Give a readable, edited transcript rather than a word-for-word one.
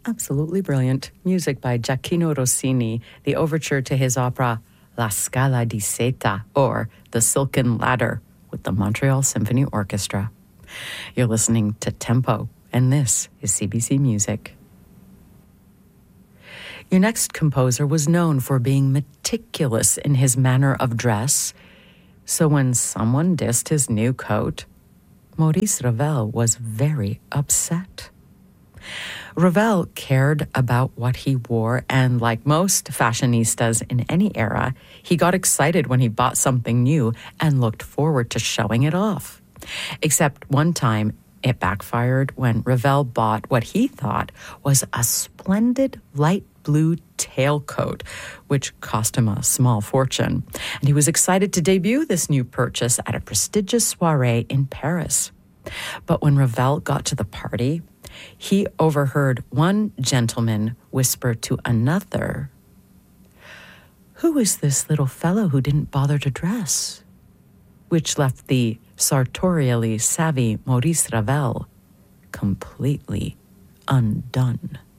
Absolutely brilliant. Music by Gioacchino Rossini, the overture to his opera La Scala di Seta, or The Silken Ladder, with the Montreal Symphony Orchestra. You're listening to Tempo, and this is CBC Music. Your next composer was known for being meticulous in his manner of dress, so when someone dissed his new coat, Maurice Ravel was very upset. Ravel cared about what he wore, and like most fashionistas in any era, he got excited when he bought something new and looked forward to showing it off. Except one time, it backfired when Ravel bought what he thought was a splendid light blue tailcoat, which cost him a small fortune. And he was excited to debut this new purchase at a prestigious soiree in Paris. But when Ravel got to the party, he overheard one gentleman whisper to another, "Who is this little fellow who didn't bother to dress?" Which left the sartorially savvy Maurice Ravel completely undone.